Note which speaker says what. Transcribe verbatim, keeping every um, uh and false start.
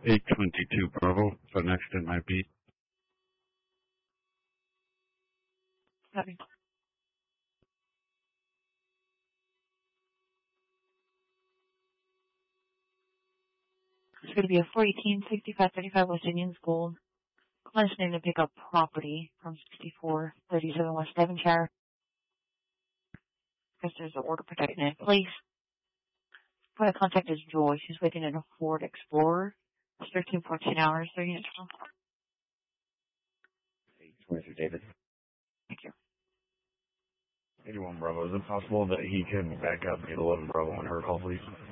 Speaker 1: eight twenty-two Bravo, so next it might be.
Speaker 2: Copy. It's going to be a four eighteen sixty-five thirty-five West Indian School. Client's name to pick up property from sixty-four thirty-seven West Devonshire. Because there's an order protection in place. Point of contact is Joy. She's waiting in a Ford Explorer. It's thirteen fourteen hours, thirty minutes from.
Speaker 3: eight twenty-three David.
Speaker 2: Thank you.
Speaker 3: eighty-one Bravo. Is it possible that he can back up and get eleven Bravo on her call, please?